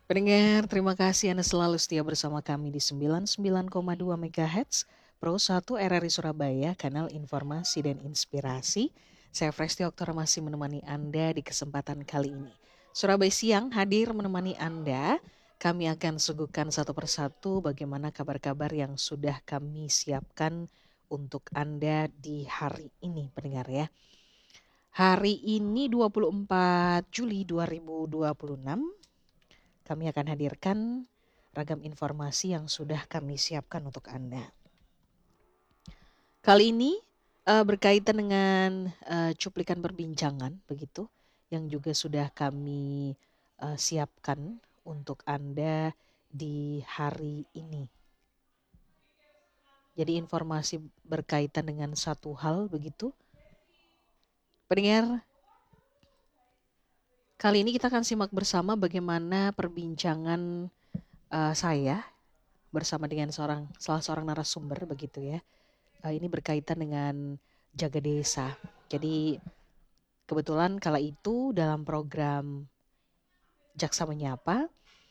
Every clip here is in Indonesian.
Pendengar, terima kasih Anda selalu setia bersama kami di 99,2 MHz Pro 1 RRI Surabaya, kanal informasi dan inspirasi. Saya Fresti Oktora masih menemani Anda di kesempatan kali ini. Surabaya Siang hadir menemani Anda. Kami akan suguhkan satu persatu bagaimana kabar-kabar yang sudah kami siapkan untuk Anda di hari ini, pendengar ya. Hari ini 24 Juli 2026. Kami akan hadirkan ragam informasi yang sudah kami siapkan untuk Anda. Kali ini berkaitan dengan cuplikan perbincangan begitu yang juga sudah kami siapkan untuk Anda di hari ini. Jadi informasi berkaitan dengan satu hal begitu. Pendengar, kali ini kita akan simak bersama bagaimana perbincangan saya bersama dengan salah seorang narasumber begitu ya. Ini berkaitan dengan jaga desa. Jadi kebetulan kala itu dalam program Jaksa Menyapa,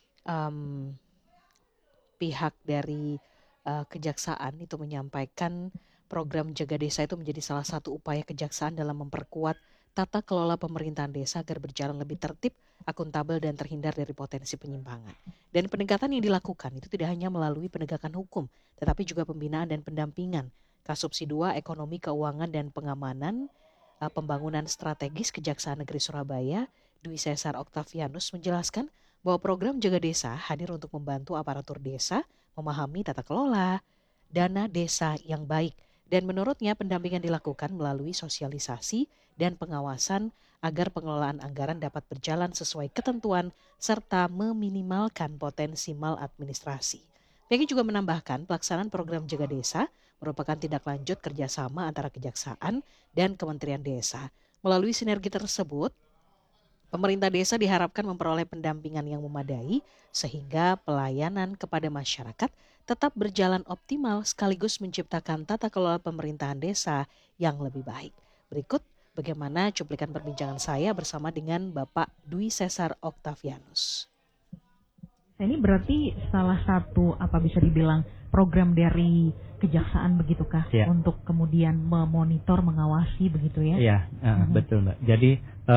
pihak dari kejaksaan itu menyampaikan program jaga desa itu menjadi salah satu upaya kejaksaan dalam memperkuat tata kelola pemerintahan desa agar berjalan lebih tertib, akuntabel dan terhindar dari potensi penyimpangan. Dan pendekatan yang dilakukan itu tidak hanya melalui penegakan hukum, tetapi juga pembinaan dan pendampingan. Kasubsi 2 Ekonomi Keuangan dan Pengamanan Pembangunan Strategis Kejaksaan Negeri Surabaya, Dwi Cesar Octavianus menjelaskan bahwa program Jaga Desa hadir untuk membantu aparatur desa memahami tata kelola dana desa yang baik. Dan menurutnya pendampingan dilakukan melalui sosialisasi dan pengawasan agar pengelolaan anggaran dapat berjalan sesuai ketentuan serta meminimalkan potensi maladministrasi. Peggy juga menambahkan pelaksanaan program Jaga Desa merupakan tindak lanjut kerjasama antara Kejaksaan dan Kementerian Desa. Melalui sinergi tersebut, pemerintah desa diharapkan memperoleh pendampingan yang memadai sehingga pelayanan kepada masyarakat tetap berjalan optimal sekaligus menciptakan tata kelola pemerintahan desa yang lebih baik. Berikut bagaimana cuplikan perbincangan saya bersama dengan Bapak Dwi Cesar Octavianus. Ini berarti salah satu bisa dibilang program dari kejaksaan begitukah ya, untuk kemudian memonitor, mengawasi begitu ya? Iya, betul Mbak. Jadi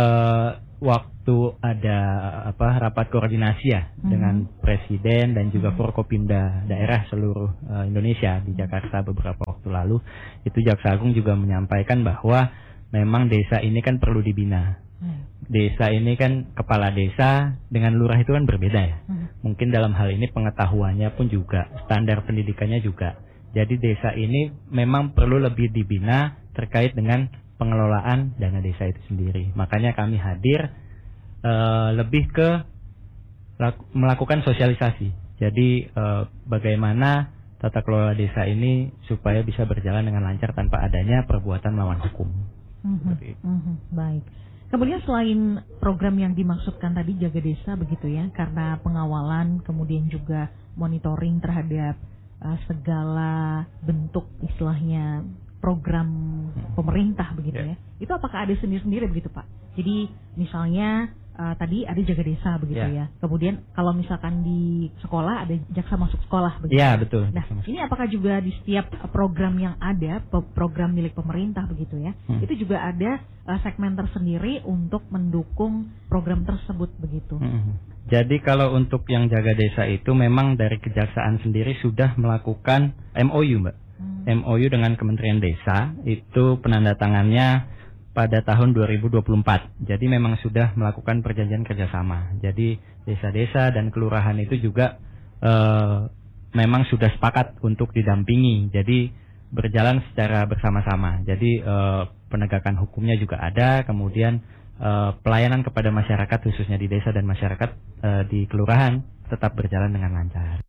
waktu ada rapat koordinasi ya dengan Presiden dan juga Forkopimda daerah seluruh Indonesia di Jakarta beberapa waktu lalu, itu Jaksa Agung juga menyampaikan bahwa memang desa ini kan perlu dibina. Desa ini kan kepala desa dengan lurah itu kan berbeda ya. Mungkin dalam hal ini pengetahuannya pun juga, standar pendidikannya juga. Jadi desa ini memang perlu lebih dibina terkait dengan pengelolaan dana desa itu sendiri. Makanya kami hadir lebih ke melakukan sosialisasi. Jadi bagaimana tata kelola desa ini supaya bisa berjalan dengan lancar tanpa adanya perbuatan melawan hukum. Baik. Kemudian selain program yang dimaksudkan tadi Jaga Desa begitu ya, karena pengawalan kemudian juga monitoring terhadap segala bentuk istilahnya program pemerintah begitu ya. Itu apakah ada sendiri-sendiri begitu Pak? Jadi misalnya tadi ada Jaga Desa begitu ya. Kemudian kalau misalkan di sekolah ada Jaksa Masuk Sekolah begitu. Iya, betul. Nah, ini apakah juga di setiap program yang ada, program milik pemerintah begitu ya, itu juga ada segmen tersendiri untuk mendukung program tersebut begitu. Jadi kalau untuk yang Jaga Desa itu memang dari Kejaksaan sendiri sudah melakukan MOU Mbak. MOU dengan Kementerian Desa itu penandatangannya pada tahun 2024. Jadi memang sudah melakukan perjanjian kerjasama. Jadi desa-desa dan kelurahan itu juga memang sudah sepakat untuk didampingi. Jadi berjalan secara bersama-sama. Jadi penegakan hukumnya juga ada. Kemudian pelayanan kepada masyarakat khususnya di desa dan masyarakat di kelurahan tetap berjalan dengan lancar.